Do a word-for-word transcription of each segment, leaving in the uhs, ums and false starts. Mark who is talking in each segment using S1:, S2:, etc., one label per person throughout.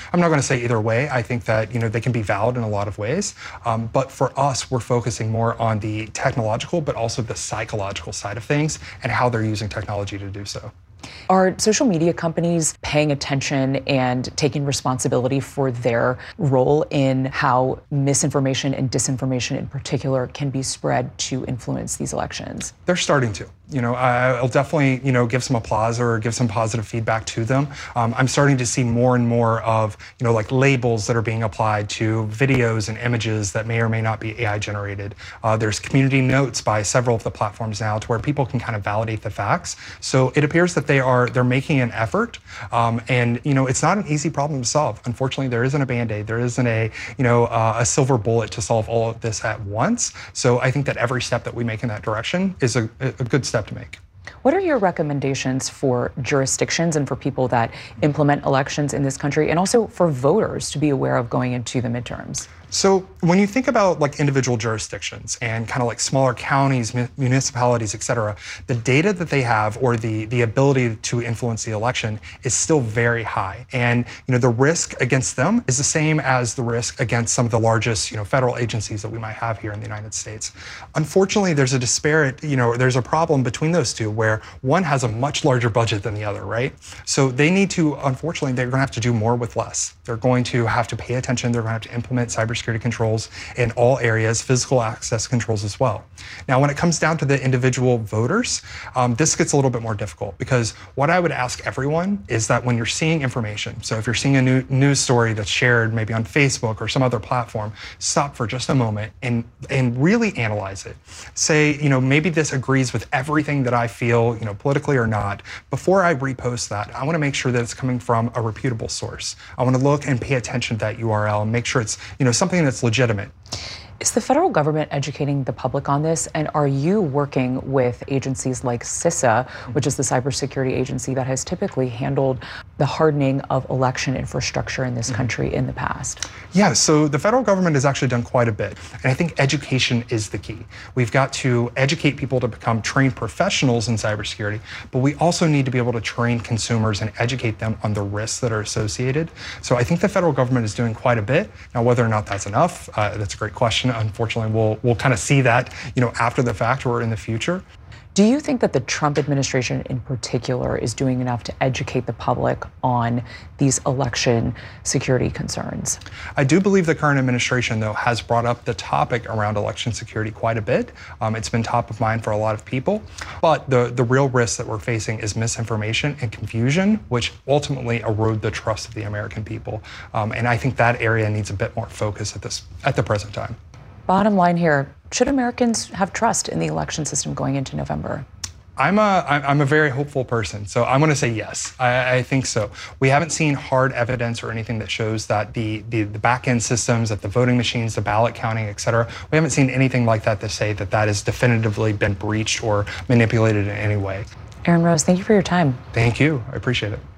S1: I'm not going to say either way. I think that, you know, they can be valid in a lot of ways. Um, but for us, we're focusing more on the technological, but also the psychological side of things and how they're using technology to do so.
S2: Are social media companies paying attention and taking responsibility for their role in how misinformation and disinformation in particular can be spread to influence these elections?
S1: They're starting to. You know, I'll definitely, you know, give some applause or give some positive feedback to them. Um, I'm starting to see more and more of, you know, like labels that are being applied to videos and images that may or may not be A I generated. Uh, there's community notes by several of the platforms now to where people can kind of validate the facts. So it appears that they are, they're making an effort. Um, and, you know, it's not an easy problem to solve. Unfortunately, there isn't a Band-Aid. There isn't a, you know, uh, a silver bullet to solve all of this at once. So I think that every step that we make in that direction is a, a good step to make.
S2: What are your recommendations for jurisdictions and for people that implement elections in this country, and also for voters to be aware of going into the midterms?
S1: So when you think about like individual jurisdictions and kind of like smaller counties, municipalities, et cetera, the data that they have or the, the ability to influence the election is still very high. And, you know, the risk against them is the same as the risk against some of the largest, you know, federal agencies that we might have here in the United States. Unfortunately, there's a disparate, you know, there's a problem between those two where one has a much larger budget than the other, right? So they need to, unfortunately, they're going to have to do more with less. They're going to have to pay attention. They're going to have to implement cybersecurity controls in all areas, physical access controls as well. Now, when it comes down to the individual voters, um, this gets a little bit more difficult because what I would ask everyone is that when you're seeing information, so if you're seeing a new news story that's shared maybe on Facebook or some other platform, stop for just a moment and, and really analyze it. Say, you know, maybe this agrees with everything that I feel, you know, politically or not. Before I repost that, I want to make sure that it's coming from a reputable source. I want to look and pay attention to that U R L and make sure it's, you know, something that's legitimate.
S2: Is the federal government educating the public on this? And are you working with agencies like CISA, which is the cybersecurity agency that has typically handled the hardening of election infrastructure in this country in the past?
S1: Yeah, so the federal government has actually done quite a bit. And I think education is the key. We've got to educate people to become trained professionals in cybersecurity, but we also need to be able to train consumers and educate them on the risks that are associated. So I think the federal government is doing quite a bit. Now, whether or not that's enough, uh, that's a great question. Unfortunately, we'll we'll kind of see that, you know, after the fact or in the future.
S2: Do you think that the Trump administration in particular is doing enough to educate the public on these election security concerns?
S1: I do believe the current administration, though, has brought up the topic around election security quite a bit. Um, it's been top of mind for a lot of people. But the, the real risk that we're facing is misinformation and confusion, which ultimately erode the trust of the American people. Um, and I think that area needs a bit more focus at this at the present time.
S2: Bottom line here, should Americans have trust in the election system going into November?
S1: I'm a, I'm a very hopeful person, so I'm going to say yes. I, I think so. We haven't seen hard evidence or anything that shows that the, the, the back-end systems, that the voting machines, the ballot counting, et cetera, we haven't seen anything like that to say that that has definitively been breached or manipulated in any way.
S2: Aaron Rose, thank you for your time.
S1: Thank you. I appreciate it.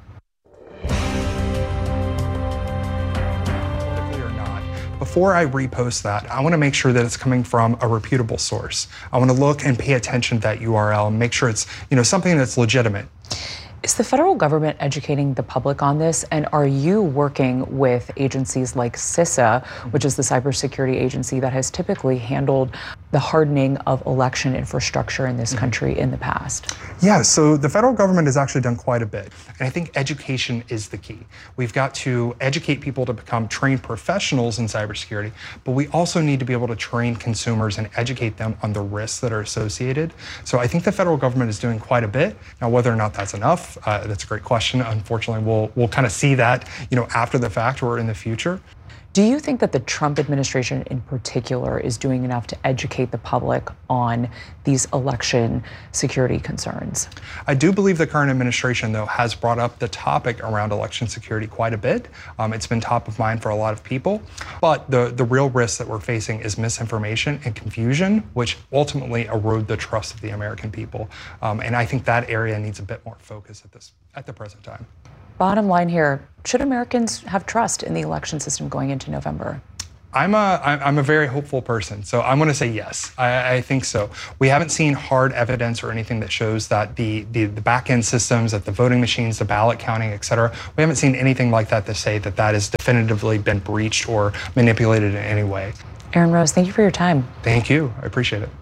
S1: Before I repost that, I want to make sure that it's coming from a reputable source. I want to look and pay attention to that U R L and make sure it's, you know, something that's legitimate.
S2: Is the federal government educating the public on this? And are you working with agencies like CISA, which is the cybersecurity agency that has typically handled the hardening of election infrastructure in this country in the past?
S1: Yeah, so the federal government has actually done quite a bit. And I think education is the key. We've got to educate people to become trained professionals in cybersecurity, but we also need to be able to train consumers and educate them on the risks that are associated. So I think the federal government is doing quite a bit. Now, whether or not that's enough, uh, that's a great question. Unfortunately, we'll, we'll kind of see that, you know, after the fact or in the future.
S2: Do you think that the Trump administration in particular is doing enough to educate the public on these election security concerns?
S1: I do believe the current administration, though, has brought up the topic around election security quite a bit. Um, it's been top of mind for a lot of people. But the, the real risk that we're facing is misinformation and confusion, which ultimately erode the trust of the American people. Um, and I think that area needs a bit more focus at this at the present time.
S2: Bottom line here, should Americans have trust in the election system going into November?
S1: I'm a I'm a very hopeful person, so I'm going to say yes. I, I think so. We haven't seen hard evidence or anything that shows that the, the the back end systems, that the voting machines, the ballot counting, et cetera. We haven't seen anything like that to say that that has definitively been breached or manipulated in any way.
S2: Aaron Rose, thank you for your time.
S1: Thank you. I appreciate it.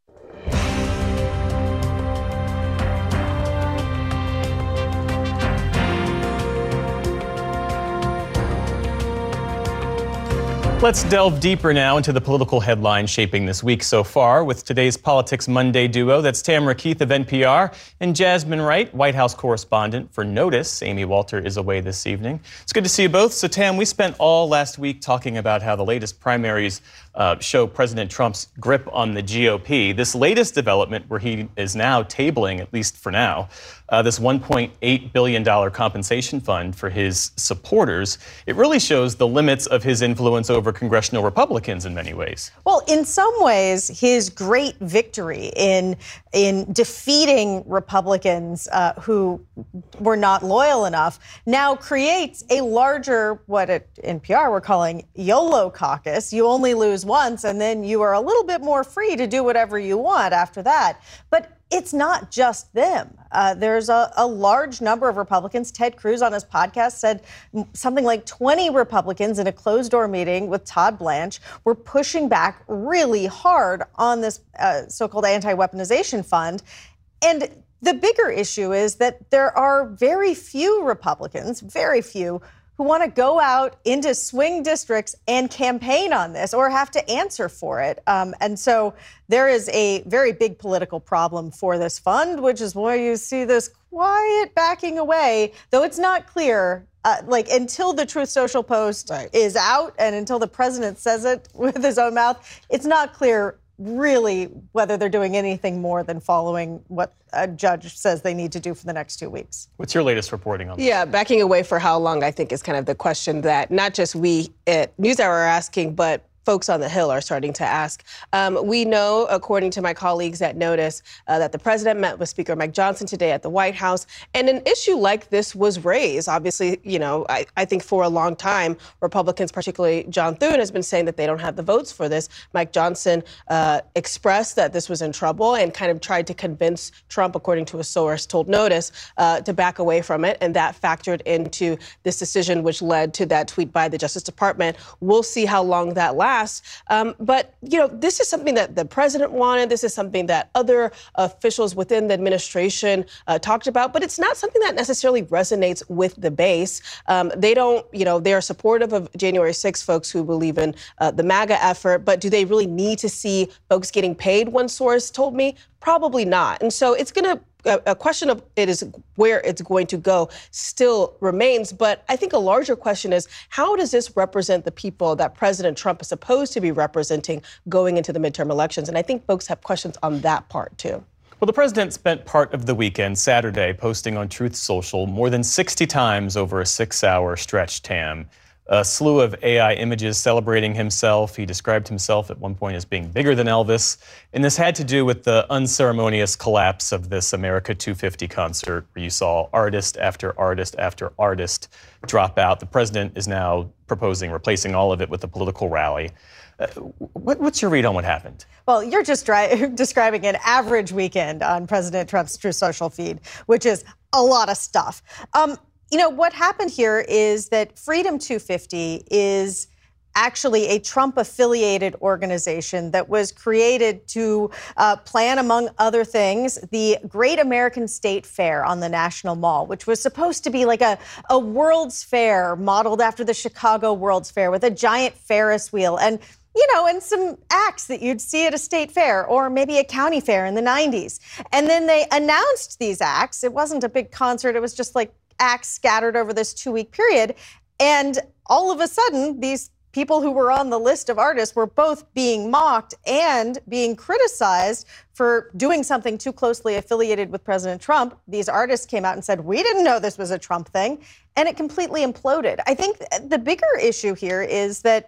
S3: Let's delve deeper now into the political headlines shaping this week so far with today's Politics Monday duo. That's Tamara Keith of N P R and Jasmine Wright, White House correspondent for Notice. Amy Walter is away this evening. It's good to see you both. So, Tam, we spent all last week talking about how the latest primaries uh, show President Trump's grip on the G O P. This latest development, where he is now tabling, at least for now, Uh, this one point eight billion dollars compensation fund for his supporters, it really shows the limits of his influence over congressional Republicans in many ways.
S4: Well, in some ways, his great victory in in defeating Republicans uh, who were not loyal enough now creates a larger, what at N P R we're calling YOLO caucus. You only lose once, and then you are a little bit more free to do whatever you want after that. But it's not just them. Uh, there's a, a large number of Republicans. Ted Cruz on his podcast said something like twenty Republicans in a closed-door meeting with Todd Blanche were pushing back really hard on this uh, so-called anti-weaponization fund. And the bigger issue is that there are very few Republicans, very few, who want to go out into swing districts and campaign on this or have to answer for it. Um, and so there is a very big political problem for this fund, which is why you see this quiet backing away, though it's not clear, uh, like until the Truth Social post right. is out and until the president says it with his own mouth, it's not clear really whether they're doing anything more than following what a judge says they need to do for the next two weeks.
S3: What's your latest reporting on this?
S5: Yeah, backing away for how long, I think, is kind of the question that not just we at NewsHour are asking, but folks on the Hill are starting to ask. Um, we know, according to my colleagues at Notice, uh, that the president met with Speaker Mike Johnson today at the White House, and an issue like this was raised. Obviously, you know, I, I think for a long time, Republicans, particularly John Thune, has been saying that they don't have the votes for this. Mike Johnson uh, expressed that this was in trouble and kind of tried to convince Trump, according to a source told Notice, uh, to back away from it, and that factored into this decision, which led to that tweet by the Justice Department. We'll see how long that lasts. Um, but, you know, this is something that the president wanted. This is something that other officials within the administration uh, talked about. But it's not something that necessarily resonates with the base. Um, they don't, you know, they are supportive of January sixth folks who believe in uh, the MAGA effort. But do they really need to see folks getting paid? One source told me probably not. And so it's going to a question of it is where it's going to go still remains. But I think a larger question is, how does this represent the people that President Trump is supposed to be representing going into the midterm elections? And I think folks have questions on that part, too.
S3: Well, the president spent part of the weekend, Saturday, posting on Truth Social more than sixty times over a six-hour stretch, Tam. A slew of A I images celebrating himself. He described himself at one point as being bigger than Elvis. And this had to do with the unceremonious collapse of this America two fifty concert, where you saw artist after artist after artist drop out. The president is now proposing replacing all of it with a political rally. Uh, what, what's your read on what happened?
S4: Well, you're just dri- describing an average weekend on President Trump's Truth Social feed, which is a lot of stuff. Um, You know, what happened here is that Freedom two fifty is actually a Trump-affiliated organization that was created to uh, plan, among other things, the Great American State Fair on the National Mall, which was supposed to be like a, a World's Fair modeled after the Chicago World's Fair with a giant Ferris wheel and, you know, and some acts that you'd see at a state fair or maybe a county fair in the nineties. And then they announced these acts. It wasn't a big concert. It was just like acts scattered over this two-week period. And all of a sudden, these people who were on the list of artists were both being mocked and being criticized for doing something too closely affiliated with President Trump. These artists came out and said, we didn't know this was a Trump thing. And it completely imploded. I think the bigger issue here is that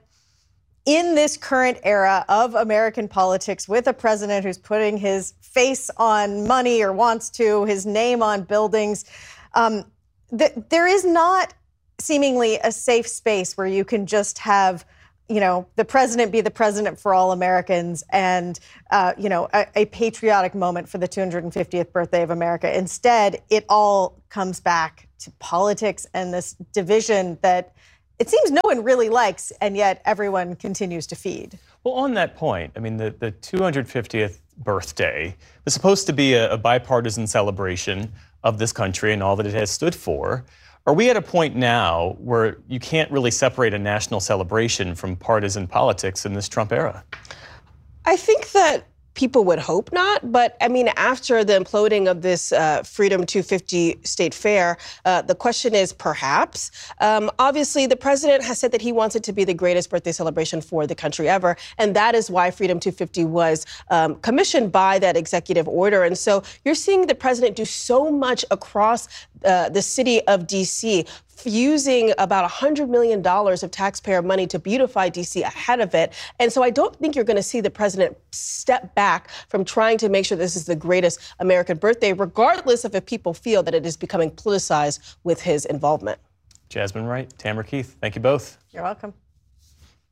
S4: in this current era of American politics, with a president who's putting his face on money or wants to, his name on buildings, um, th- there is not seemingly a safe space where you can just have you know, the president be the president for all Americans and, uh, you know, a, a patriotic moment for the two hundred fiftieth birthday of America. Instead, it all comes back to politics and this division that it seems no one really likes, and yet everyone continues to feed.
S3: Well, on that point, I mean, the, the two hundred fiftieth birthday was supposed to be a, a bipartisan celebration of this country and all that it has stood for. Are we at a point now where you can't really separate a national celebration from partisan politics in this Trump era?
S5: I think that people would hope not, but I mean, after the imploding of this uh, Freedom two fifty State Fair, uh, the question is perhaps. Um, obviously, the president has said that he wants it to be the greatest birthday celebration for the country ever, and that is why Freedom two fifty was um, commissioned by that executive order. And so you're seeing the president do so much across uh, the city of D C, using about one hundred million dollars of taxpayer money to beautify D C ahead of it. And so I don't think you're going to see the president step back from trying to make sure this is the greatest American birthday, regardless of if people feel that it is becoming politicized with his involvement.
S3: Jasmine Wright, Tamara Keith, thank you both.
S4: You're welcome.